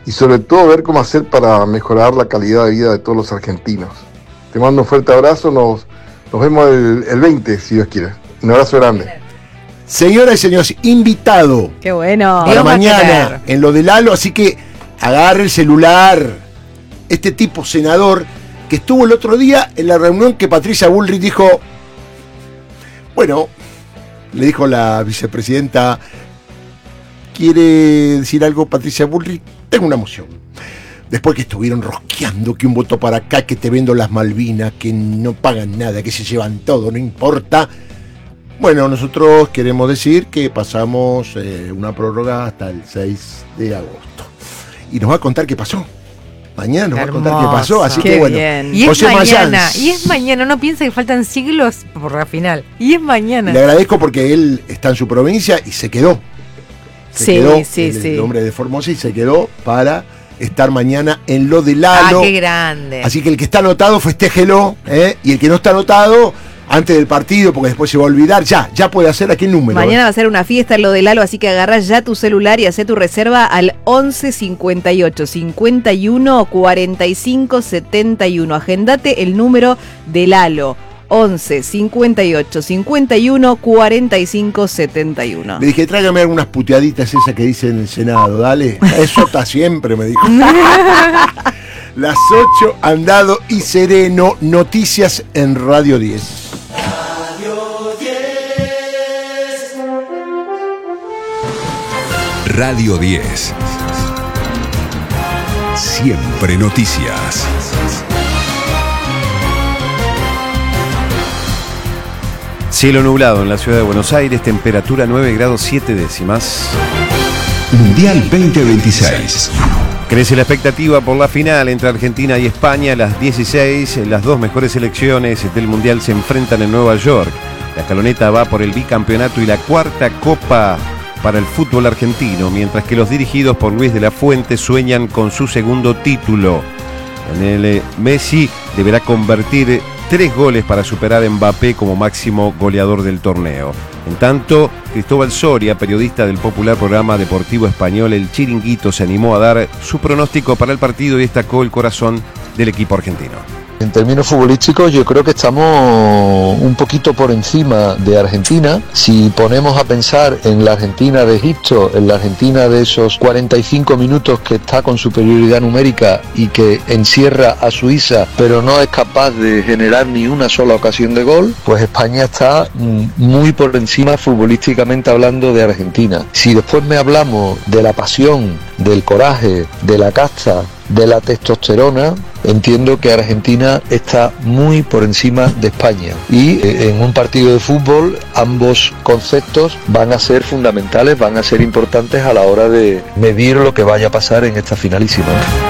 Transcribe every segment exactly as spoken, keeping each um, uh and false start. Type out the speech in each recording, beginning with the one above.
y sobre todo ver cómo hacer para mejorar la calidad de vida de todos los argentinos. Te mando un fuerte abrazo, nos, nos vemos el, el veinte, si Dios quiere. Un abrazo grande. Señoras y señores, invitado. Qué bueno. Para mañana en lo de Lalo, así que agarre el celular. Este tipo senador que estuvo el otro día en la reunión que Patricia Bullrich dijo, bueno, le dijo la vicepresidenta, ¿quiere decir algo Patricia Bullrich? Tengo una moción. Después que estuvieron rosqueando, que un voto para acá, que te vendo las Malvinas, que no pagan nada, que se llevan todo, no importa. Bueno, nosotros queremos decir que pasamos eh, una prórroga hasta el seis de agosto. Y nos va a contar qué pasó. Mañana nos Hermoso. va a contar qué pasó, así qué que bueno. Bien. Y es José mañana, Mayans. y es mañana, no piensa que faltan siglos por la final. Y es mañana. Le agradezco porque él está en su provincia y se quedó. Se sí, quedó, sí, el, sí. El hombre de Formosa y se quedó para estar mañana en lo de Lalo. Ah, qué grande. Así que el que está anotado, festéjelo, ¿eh? Y el que no está anotado, antes del partido, porque después se va a olvidar, ya, ya puede hacer aquel número. Mañana ¿eh? va a ser una fiesta en lo de Lalo, así que agarrá ya tu celular y hacé tu reserva al once cincuenta y ocho cincuenta y uno cuarenta y cinco setenta y uno. Agendate el número de Lalo. once cincuenta y ocho cincuenta y uno cuarenta y cinco setenta y uno. Le dije, tráigame algunas puteaditas esas que dice en el Senado, dale. Eso está siempre, me dijo. Las ocho, Andado y Sereno, noticias en Radio diez. Radio diez. Siempre noticias. Cielo nublado en la ciudad de Buenos Aires, temperatura nueve grados siete décimas. Mundial veinte veintiséis. Crece la expectativa por la final entre Argentina y España a las dieciséis. Las dos mejores selecciones del Mundial se enfrentan en Nueva York. La escaloneta va por el bicampeonato y la cuarta copa para el fútbol argentino, mientras que los dirigidos por Luis de la Fuente sueñan con su segundo título. En el Messi deberá convertir tres goles para superar a Mbappé como máximo goleador del torneo. En tanto, Cristóbal Soria, periodista del popular programa deportivo español El Chiringuito, se animó a dar su pronóstico para el partido y destacó el corazón del equipo argentino. En términos futbolísticos yo creo que estamos un poquito por encima de Argentina. Si ponemos a pensar en la Argentina de Egipto, en la Argentina de esos cuarenta y cinco minutos que está con superioridad numérica y que encierra a Suiza pero no es capaz de generar ni una sola ocasión de gol, pues España está muy por encima futbolísticamente hablando de Argentina. Si después me hablamos de la pasión, del coraje, de la casta, de la testosterona, entiendo que Argentina está muy por encima de España y eh, en un partido de fútbol ambos conceptos van a ser fundamentales, van a ser importantes a la hora de medir lo que vaya a pasar en esta finalísima.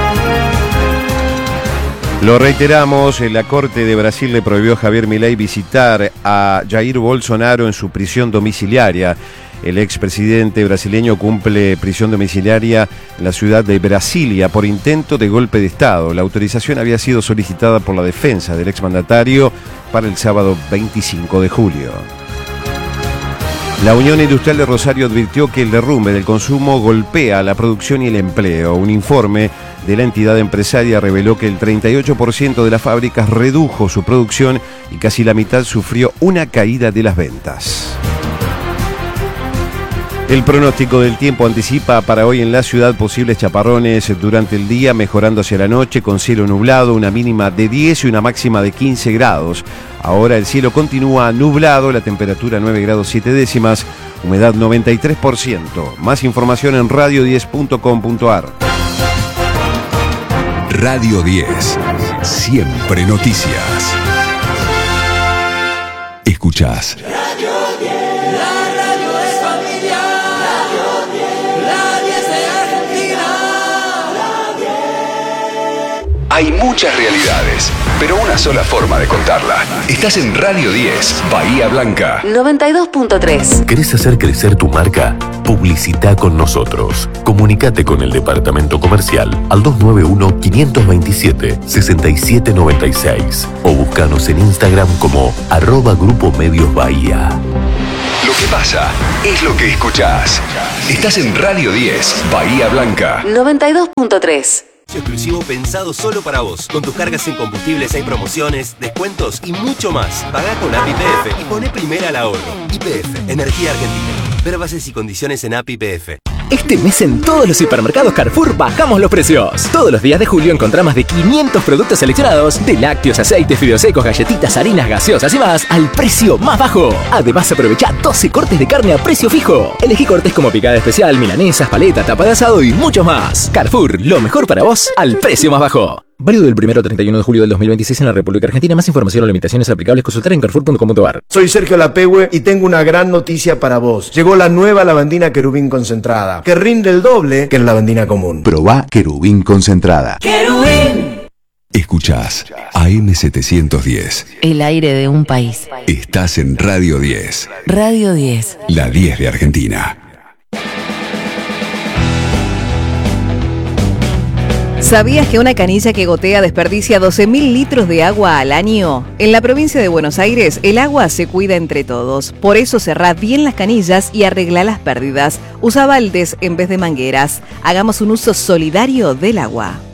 Lo reiteramos, la Corte de Brasil le prohibió a Javier Milei visitar a Jair Bolsonaro en su prisión domiciliaria. El expresidente brasileño cumple prisión domiciliaria en la ciudad de Brasilia por intento de golpe de Estado. La autorización había sido solicitada por la defensa del exmandatario para el sábado veinticinco de julio. La Unión Industrial de Rosario advirtió que el derrumbe del consumo golpea la producción y el empleo. Un informe de la entidad empresaria reveló que el treinta y ocho por ciento de las fábricas redujo su producción y casi la mitad sufrió una caída de las ventas. El pronóstico del tiempo anticipa para hoy en la ciudad posibles chaparrones durante el día, mejorando hacia la noche con cielo nublado, una mínima de diez y una máxima de quince grados. Ahora el cielo continúa nublado, la temperatura nueve grados siete décimas, humedad noventa y tres por ciento. Más información en radio diez punto com punto ar. Radio diez. Siempre noticias. Escuchás. Hay muchas realidades, pero una sola forma de contarla. Estás en Radio diez, Bahía Blanca. noventa y dos punto tres. ¿Querés hacer crecer tu marca? Publicita con nosotros. Comunicate con el departamento comercial al dos nueve uno, cinco dos siete, seis siete nueve seis o búscanos en Instagram como arroba Grupo Medios Bahía. Lo que pasa es lo que escuchás. Estás en Radio diez, Bahía Blanca. noventa y dos punto tres. Exclusivo pensado solo para vos. Con tus cargas en combustibles hay promociones, descuentos y mucho más. Pagá con A P I P F y poné primera al ahorro. Y P F, Energía Argentina. Ver bases y condiciones en A P I P F. Este mes en todos los hipermercados Carrefour bajamos los precios. Todos los días de julio encontrás más de quinientos productos seleccionados, de lácteos, aceites, fideos secos, galletitas, harinas, gaseosas y más, al precio más bajo. Además aprovecha doce cortes de carne a precio fijo. Elegí cortes como picada especial, milanesas, paleta, tapa de asado y mucho más. Carrefour, lo mejor para vos al precio más bajo. Válido del primero al treinta y uno de julio del dos mil veintiséis en la República Argentina. Más información o limitaciones aplicables consultar en carrefour punto com punto a r. Soy Sergio Lapehue y tengo una gran noticia para vos. Llegó la nueva lavandina Querubín concentrada, que rinde el doble que la lavandina común. Probá Querubín concentrada. ¡Querubín! Escuchás A M setecientos diez. El aire de un país. Estás en Radio diez. Radio diez. La diez de Argentina. ¿Sabías que una canilla que gotea desperdicia doce mil litros de agua al año? En la provincia de Buenos Aires, el agua se cuida entre todos. Por eso cerrá bien las canillas y arregla las pérdidas. Usa baldes en vez de mangueras. Hagamos un uso solidario del agua.